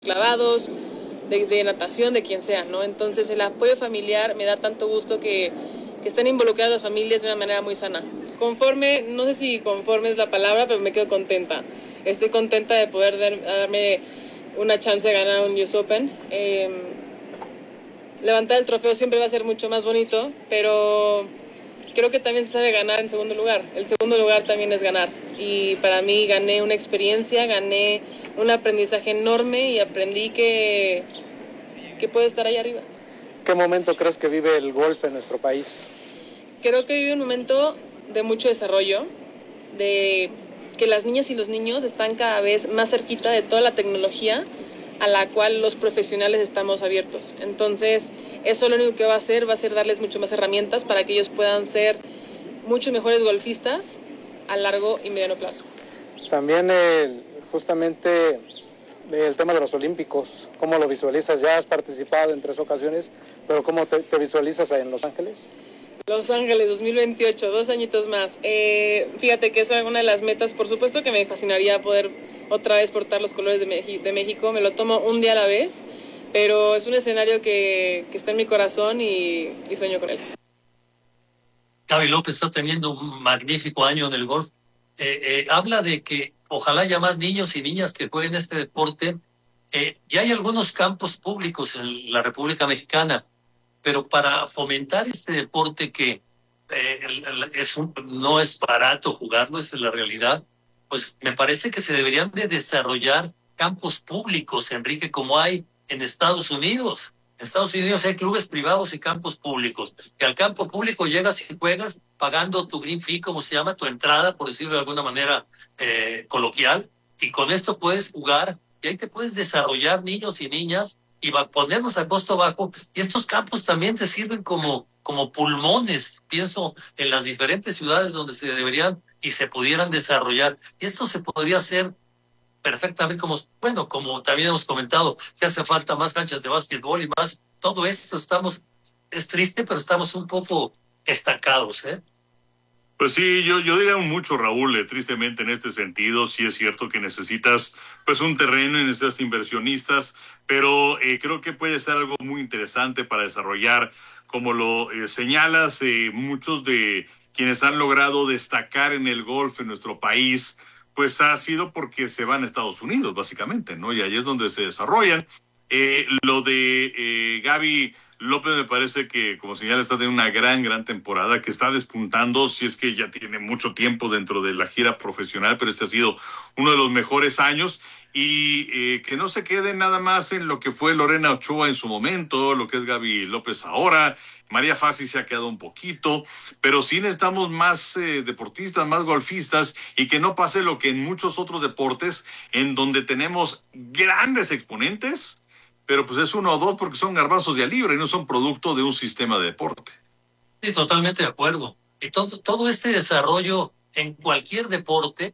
clavados, de natación, de quien sea, ¿no? Entonces el apoyo familiar me da tanto gusto que estén involucradas las familias de una manera muy sana. Conforme, no sé si conforme es la palabra, pero me quedo contenta. Estoy contenta de poder darme una chance de ganar un US Open. Levantar el trofeo siempre va a ser mucho más bonito, pero creo que también se sabe ganar en segundo lugar. El segundo lugar también es ganar. Y para mí gané una experiencia, gané un aprendizaje enorme y aprendí que puedo estar ahí arriba. ¿Qué momento crees que vive el golf en nuestro país? Creo que vive un momento de mucho desarrollo, de que las niñas y los niños están cada vez más cerquita de toda la tecnología a la cual los profesionales estamos abiertos. Entonces, eso lo único que va a hacer darles mucho más herramientas para que ellos puedan ser mucho mejores golfistas a largo y mediano plazo. También justamente el tema de los Olímpicos, ¿cómo lo visualizas? Ya has participado en 3 ocasiones, pero ¿cómo te visualizas en Los Ángeles? Los Ángeles 2028, 2 añitos más. Fíjate que es una de las metas, por supuesto que me fascinaría poder otra vez portar los colores de México, me lo tomo un día a la vez, pero es un escenario que está en mi corazón y sueño con él. Gaby López está teniendo un magnífico año en el golf. Habla de que ojalá haya más niños y niñas que jueguen este deporte. Ya hay algunos campos públicos en la República Mexicana, pero para fomentar este deporte que no es barato jugarlo, esa es la realidad, pues me parece que se deberían de desarrollar campos públicos, Enrique, como hay en Estados Unidos. En Estados Unidos hay clubes privados y campos públicos, que al campo público llegas y juegas pagando tu green fee, como se llama, tu entrada, por decirlo de alguna manera coloquial, y con esto puedes jugar y ahí te puedes desarrollar niños y niñas y ponernos a costo bajo. Y estos campos también te sirven como pulmones, pienso en las diferentes ciudades donde se deberían y se pudieran desarrollar. Y esto se podría hacer perfectamente como también hemos comentado, que hace falta más canchas de básquetbol y más, todo esto es triste, pero estamos un poco estancados, ¿eh? Pues sí, yo diría mucho, Raúl, tristemente en este sentido. Sí es cierto que necesitas pues un terreno y necesitas inversionistas, pero creo que puede ser algo muy interesante para desarrollar, como lo señalas, muchos de quienes han logrado destacar en el golf en nuestro país, pues ha sido porque se van a Estados Unidos, básicamente, ¿no? Y ahí es donde se desarrollan. Lo de Gaby López me parece que, como señala, está teniendo una gran temporada, que está despuntando, si es que ya tiene mucho tiempo dentro de la gira profesional, pero este ha sido uno de los mejores años, y que no se quede nada más en lo que fue Lorena Ochoa en su momento, lo que es Gaby López ahora. María Fassi se ha quedado un poquito, pero sí necesitamos más deportistas, más golfistas, y que no pase lo que en muchos otros deportes, en donde tenemos grandes exponentes, pero pues es 1 o 2 porque son garbanzos de a libre y no son producto de un sistema de deporte. Sí, totalmente de acuerdo. Y todo este desarrollo en cualquier deporte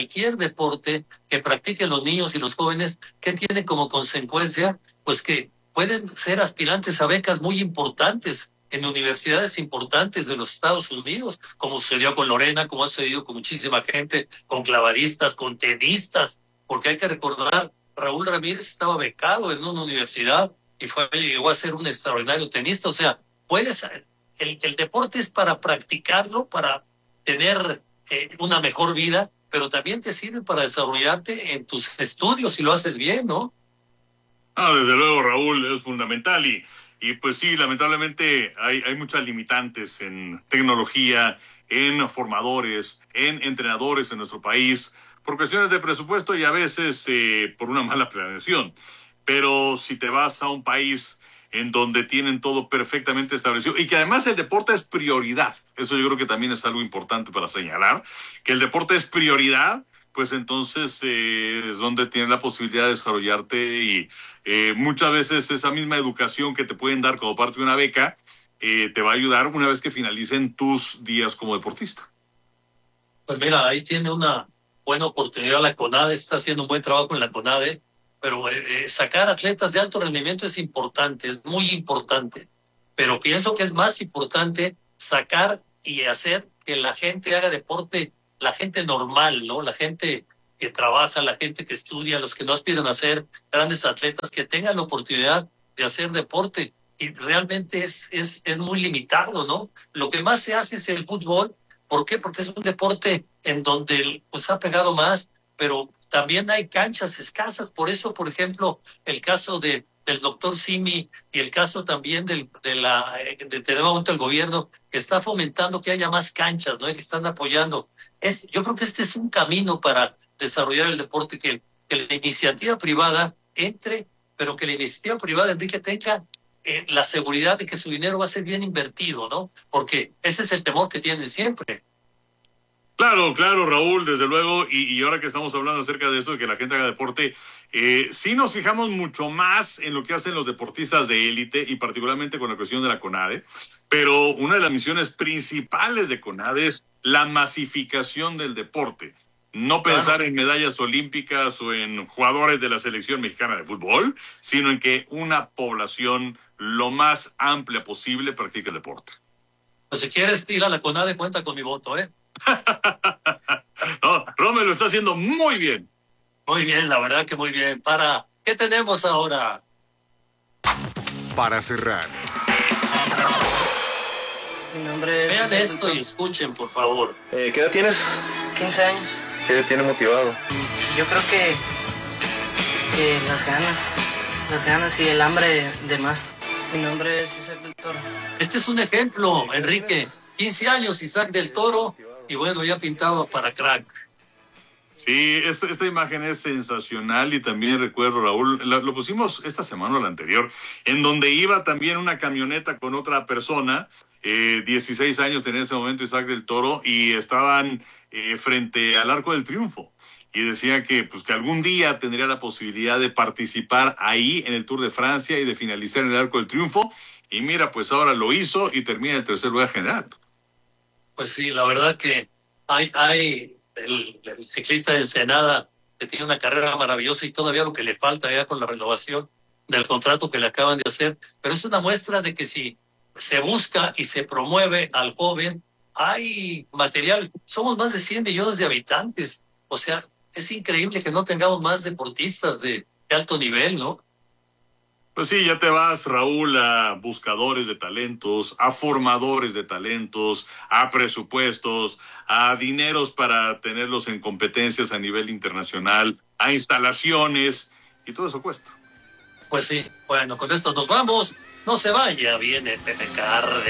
que practiquen los niños y los jóvenes, ¿qué tiene como consecuencia? Pues que pueden ser aspirantes a becas muy importantes en universidades importantes de los Estados Unidos, como sucedió con Lorena, como ha sucedido con muchísima gente, con clavadistas, con tenistas, porque hay que recordar, Raúl Ramírez estaba becado en una universidad y llegó a ser un extraordinario tenista. O sea, el deporte es para practicarlo, para tener una mejor vida, pero también te sirve para desarrollarte en tus estudios si lo haces bien, ¿no? Desde luego, Raúl, es fundamental y pues sí, lamentablemente hay muchas limitantes en tecnología, en formadores, en entrenadores en nuestro país, por cuestiones de presupuesto y a veces por una mala planeación. Pero si te vas a un país en donde tienen todo perfectamente establecido y que además el deporte es prioridad, eso yo creo que también es algo importante para señalar, que el deporte es prioridad, pues entonces es donde tienes la posibilidad de desarrollarte y muchas veces esa misma educación que te pueden dar como parte de una beca te va a ayudar una vez que finalicen tus días como deportista. Pues mira, ahí tiene una buena oportunidad la CONADE, está haciendo un buen trabajo en la CONADE, pero sacar atletas de alto rendimiento es importante, es muy importante, pero pienso que es más importante sacar y hacer que la gente haga deporte, la gente normal, ¿no? La gente que trabaja, la gente que estudia, los que no aspiran a ser grandes atletas, que tengan la oportunidad de hacer deporte. Y realmente es muy limitado, ¿no? Lo que más se hace es el fútbol. ¿Por qué? Porque es un deporte en donde pues ha pegado más, pero también hay canchas escasas. Por eso, por ejemplo, el caso del doctor Simi y el caso también de momento el gobierno que está fomentando que haya más canchas, ¿no? Y que están apoyando. Yo creo que este es un camino para desarrollar el deporte, que la iniciativa privada entre, pero que la iniciativa privada, Enrique, tenga la seguridad de que su dinero va a ser bien invertido, ¿no? Porque ese es el temor que tienen siempre. Claro, claro, Raúl, desde luego, y ahora que estamos hablando acerca de esto, de que la gente haga deporte, sí nos fijamos mucho más en lo que hacen los deportistas de élite y particularmente con la cuestión de la CONADE, pero una de las misiones principales de CONADE es la masificación del deporte. No pensar en medallas olímpicas o en jugadores de la selección mexicana de fútbol, sino en que una población lo más amplia posible practique el deporte. Pues si quieres ir a la CONADE, cuenta con mi voto, ¿eh? No, Rommel lo está haciendo muy bien. Muy bien, la verdad que muy bien. ¿Qué tenemos ahora? Para cerrar. Mi nombre es... Vean esto y escuchen, por favor. ¿Qué edad tienes? 15 años. ¿Qué te tiene motivado? Yo creo que las ganas y el hambre de más. Mi nombre es Isaac del Toro. Este es un ejemplo, Enrique. 15 años, Isaac del Toro, y bueno, ya pintado para crack. Sí, esta imagen es sensacional y también recuerdo, Raúl, lo pusimos esta semana o la anterior, en donde iba también una camioneta con otra persona, 16 años tenía en ese momento Isaac del Toro, y estaban frente al Arco del Triunfo. Y decía que algún día tendría la posibilidad de participar ahí en el Tour de Francia y de finalizar en el Arco del Triunfo. Y mira, pues ahora lo hizo y termina el tercer lugar general. Pues sí, la verdad que hay el ciclista de Ensenada que tiene una carrera maravillosa y todavía lo que le falta ya con la renovación del contrato que le acaban de hacer. Pero es una muestra de que si se busca y se promueve al joven, hay material. Somos más de 100 millones de habitantes. O sea, es increíble que no tengamos más deportistas de alto nivel, ¿no? Pues sí, ya te vas, Raúl, a buscadores de talentos, a formadores de talentos, a presupuestos, a dineros para tenerlos en competencias a nivel internacional, a instalaciones, y todo eso cuesta. Pues sí, bueno, con esto nos vamos. No se vaya, viene Pepe Cárdenas.